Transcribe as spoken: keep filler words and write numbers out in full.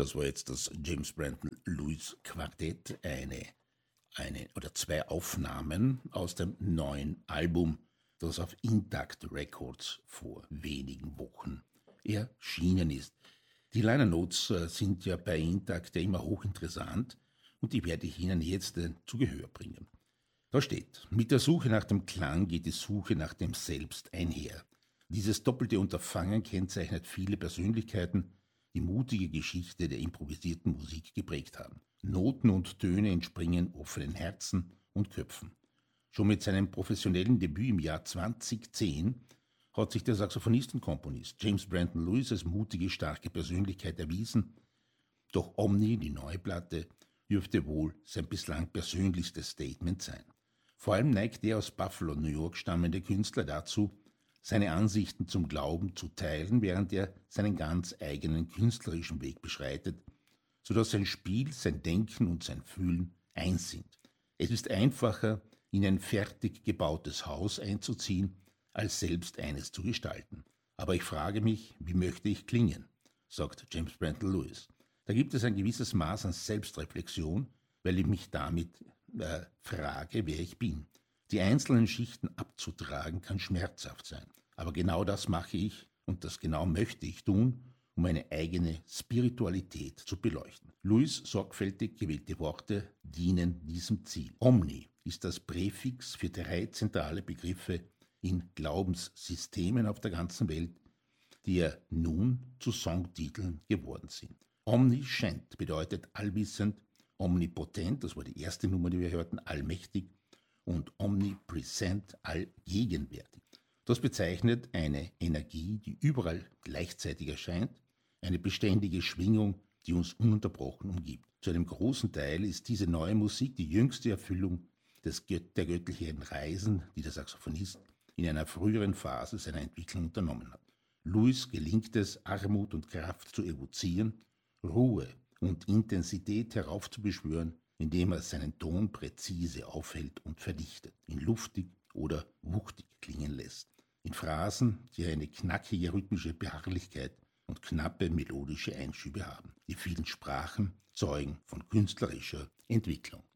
Das war jetzt das James Brandon Lewis Quartett, eine, eine oder zwei Aufnahmen aus dem neuen Album, das auf Intact Records vor wenigen Wochen erschienen ist. Die Liner Notes äh, sind ja bei Intact ja immer hochinteressant und die werde ich Ihnen jetzt äh, zu Gehör bringen. Da steht: Mit der Suche nach dem Klang geht die Suche nach dem Selbst einher. Dieses doppelte Unterfangen kennzeichnet viele Persönlichkeiten, die mutige Geschichte der improvisierten Musik geprägt haben. Noten und Töne entspringen offenen Herzen und Köpfen. Schon mit seinem professionellen Debüt im Jahr zweitausendzehn hat sich der Saxophonist und Komponist James Brandon Lewis als mutige, starke Persönlichkeit erwiesen. Doch Omni, die neue Platte, dürfte wohl sein bislang persönlichstes Statement sein. Vor allem neigt der aus Buffalo, New York stammende Künstler dazu, seine Ansichten zum Glauben zu teilen, während er seinen ganz eigenen künstlerischen Weg beschreitet, sodass sein Spiel, sein Denken und sein Fühlen eins sind. Es ist einfacher, in ein fertig gebautes Haus einzuziehen, als selbst eines zu gestalten. Aber ich frage mich, wie möchte ich klingen, sagt James Brandon Lewis. Da gibt es ein gewisses Maß an Selbstreflexion, weil ich mich damit äh, frage, wer ich bin. Die einzelnen Schichten abzutragen kann schmerzhaft sein. Aber genau das mache ich und das genau möchte ich tun, um meine eigene Spiritualität zu beleuchten. Lewis' sorgfältig gewählte Worte dienen diesem Ziel. Omni ist das Präfix für drei zentrale Begriffe in Glaubenssystemen auf der ganzen Welt, die ja nun zu Songtiteln geworden sind. Omniscient bedeutet allwissend, omnipotent, das war die erste Nummer, die wir hörten, allmächtig, und omnipresent, allgegenwärtig. Das bezeichnet eine Energie, die überall gleichzeitig erscheint, eine beständige Schwingung, die uns ununterbrochen umgibt. Zu einem großen Teil ist diese neue Musik die jüngste Erfüllung des Gött- der göttlichen Reisen, die der Saxophonist in einer früheren Phase seiner Entwicklung unternommen hat. Lewis gelingt es, Armut und Kraft zu evozieren, Ruhe und Intensität heraufzubeschwören, indem er seinen Ton präzise aufhält und verdichtet, ihn luftig oder wuchtig klingen lässt. In Phrasen, die eine knackige rhythmische Beharrlichkeit und knappe melodische Einschübe haben. Die vielen Sprachen zeugen von künstlerischer Entwicklung.